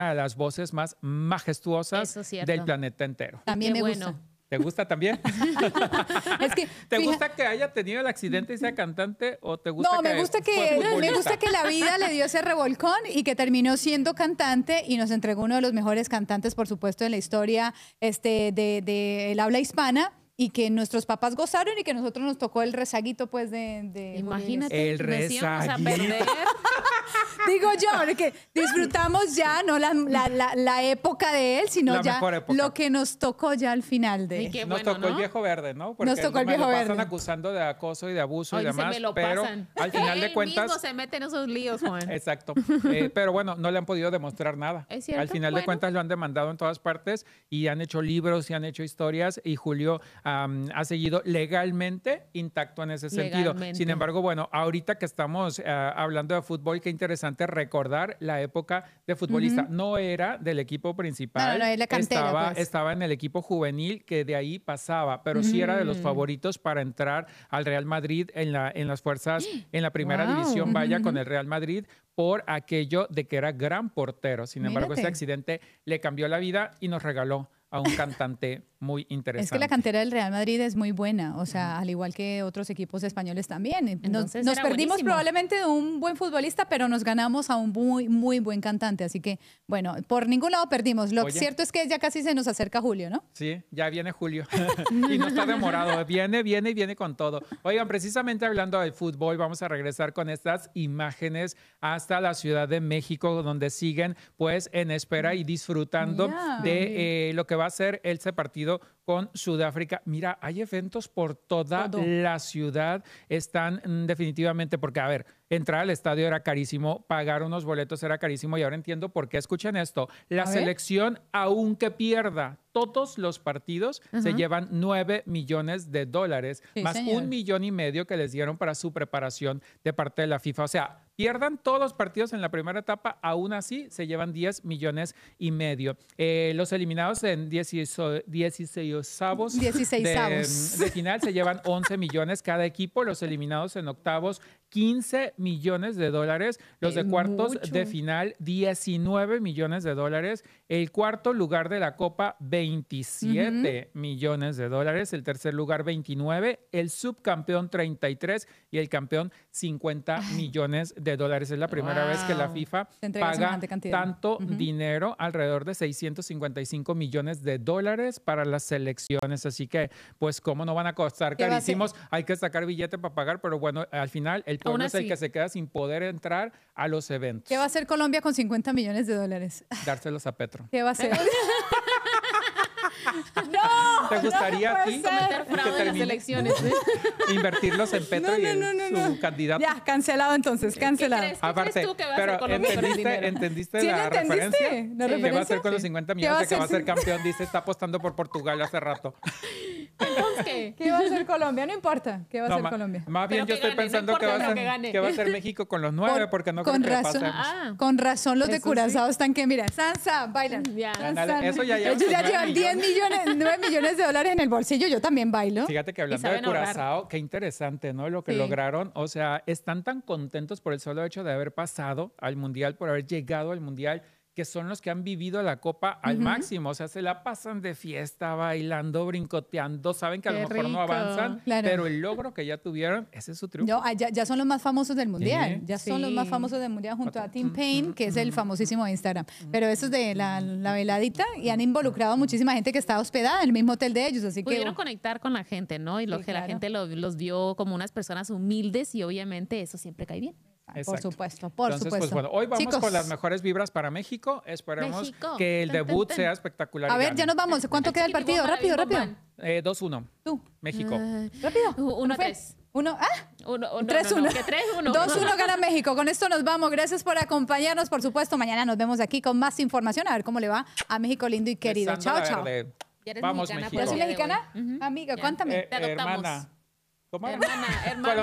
de las voces más majestuosas Eso es cierto. del planeta entero. También Qué me bueno. gusta. ¿Te gusta también? Es que, ¿Te fija- gusta que haya tenido el accidente y sea cantante o te gusta No, que me gusta fue me futbolista? gusta que la vida le dio ese revolcón y que terminó siendo cantante y nos entregó uno de los mejores cantantes, por supuesto, en la historia del habla hispana, y que nuestros papás gozaron y que nosotros nos tocó el rezaguito, pues, de Imagínate, El nos íbamos a rezaguito. perder. Digo yo, que disfrutamos ya no la época de él, sino La ya mejor época. lo que nos tocó ya al final de Ay, él. qué Nos bueno, tocó el ¿no? viejo verde, ¿no? Porque Nos tocó el me lo viejo pasan verde. acusando de acoso y de abuso Hoy y se demás, me lo pero pasan. al final de Él cuentas... mismo se mete en esos líos, Juan. Exacto. Pero bueno, no le han podido demostrar nada. Es cierto, Al final de bueno. cuentas lo han demandado en todas partes y han hecho libros y han hecho historias y Julio ha seguido legalmente intacto en ese sentido. Legalmente. Sin embargo, bueno, ahorita que estamos hablando de fútbol, qué interesante recordar la época de futbolista. No era del equipo principal. No, es la cantera, pues. Estaba en el equipo juvenil que de ahí pasaba, pero sí era de los favoritos para entrar al Real Madrid en las fuerzas, en la primera Wow. división, vaya, con el Real Madrid, por aquello de que era gran portero. Sin embargo, Mírate. ese accidente le cambió la vida y nos regaló a un cantante muy interesante. Es que la cantera del Real Madrid es muy buena, o sea, al igual que otros equipos españoles también. Entonces Nos era perdimos buenísimo. probablemente de un buen futbolista, pero nos ganamos a un muy, muy buen cantante. Así que, bueno, por ningún lado perdimos. Lo Oye. cierto es que ya casi se nos acerca Julio, ¿no? Sí, ya viene Julio y no está demorado, viene con todo. Oigan, precisamente hablando del fútbol, vamos a regresar con estas imágenes hasta la Ciudad de México, donde siguen pues en espera y disfrutando Mira. de lo que va a ser ese partido con Sudáfrica. Mira, hay eventos por toda Todo. la ciudad, están definitivamente, porque a ver, entrar al estadio era carísimo, pagar unos boletos era carísimo y ahora entiendo por qué. Escuchen esto, la A ver. selección, aunque pierda todos los partidos, se Ajá. llevan $9 millones, Sí, más señor. 1,5 millones que les dieron para su preparación de parte de la FIFA. O sea, pierdan todos los partidos en la primera etapa, aún así se llevan 10 millones y medio. Los eliminados en 16avos 16avos. de final se llevan 11 millones cada equipo, los eliminados en octavos 15 millones de dólares, los de Es cuartos mucho. de final 19 millones de dólares, el cuarto lugar de la Copa 27 millones de dólares, el tercer lugar 29, el subcampeón 33 y el campeón 50 millones de dólares. Es la primera vez que la Wow. FIFA Se entrega paga semejante cantidad. tanto dinero, alrededor de 655 millones de dólares para las selecciones. Así que, pues, ¿cómo no van a costar ¿Qué va a ser? carísimos? Hay que sacar billete para pagar, pero bueno, al final el pueblo Aún es el así. que se queda sin poder entrar a los eventos. ¿Qué va a hacer Colombia con 50 millones de dólares? Dárselos a Petro. ¿Qué va a hacer? ¿Te gustaría a ti Cometer fraude en las termine- elecciones. invertirlos en Petro y en su candidato? Ya, cancelado entonces, cancelado. ¿Qué crees tú que va a pero hacer Colombia con el dinero? ¿entendiste ¿Sí la lo entendiste? referencia? ¿La ¿Qué va a referencia? hacer con los Sí. 50 ¿Qué va a millones de que va a hacer? ser campeón? Dice, está apostando por Portugal hace rato. Entonces, ¿qué? ¿Qué va a hacer Colombia? No importa. ¿Qué va a No, hacer Colombia? Más bien Pero yo que estoy gane, no pensando importa, que pero que gane. va a ser México con los 9, porque no creo con que razón, pasemos. Ah. con razón los de Eso Curazao están que, mira, Sansa, bailan. Ya. Ándale, eso ya lleva Ellos sus ya 9 llevan 10 millones, 9 millones de dólares en el bolsillo, yo también bailo. Fíjate que hablando de saben ahorrar. Curazao, qué interesante, ¿no? Lo que Sí. lograron. O sea, están tan contentos por el solo hecho de haber pasado al Mundial, por haber llegado al Mundial, que son los que han vivido la Copa al máximo. O sea, se la pasan de fiesta, bailando, brincoteando. Saben que a lo Qué mejor no rico. avanzan, Claro. pero el logro que ya tuvieron, ese es su triunfo. No, ya son los más famosos del mundial. Sí. Ya son los más Sí. famosos del mundial junto a Tim Payne, que es el famosísimo de Instagram. Pero eso es de la veladita y han involucrado a muchísima gente que está hospedada en el mismo hotel de ellos. Así que Pudieron conectar con la gente, ¿no? Y Sí, que la claro. gente los vio como unas personas humildes y obviamente eso siempre cae bien. por Exacto. supuesto, por Entonces, supuesto. pues bueno, hoy vamos Chicos, con las mejores vibras para México. Esperemos México. que el Tan, tan, debut tan. sea espectacular. y a ver, gane. ya nos vamos. ¿Cuánto queda el partido? Rápido, rápido. 2-1, Tú, México. rápido. 1-3. Uno, 3-1. 3-1. 2-1 gana México. Con esto nos vamos. Gracias por acompañarnos. Por supuesto, mañana nos vemos aquí con más información. A ver cómo le va a México lindo y querido. Besando Chao, la chao. verde. Ya eres Vamos, mexicana México. ¿Ya soy por el día de mexicana? hoy. Ujú. Amiga, Ya. cuéntame. Te adoptamos. Hermana. ¿Cómo era? Hermana.